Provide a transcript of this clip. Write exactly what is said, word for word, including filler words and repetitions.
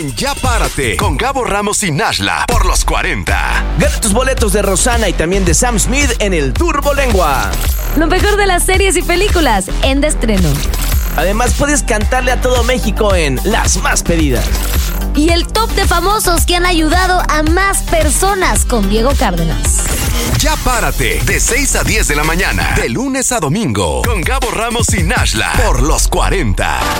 Ya párate con Gabo Ramos y Nashla por los cuarenta. Gana tus boletos de Rosana y también de Sam Smith en el Turbo Lengua. Lo mejor de las series y películas en de estreno. Además puedes cantarle a todo México en Las Más Pedidas. Y el top de famosos que han ayudado a más personas con Diego Cárdenas. Ya párate de seis a diez de la mañana, de lunes a domingo, con Gabo Ramos y Nashla por los cuarenta.